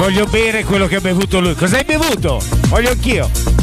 Voglio bere quello che ha bevuto lui. Cosa hai bevuto? Voglio anch'io.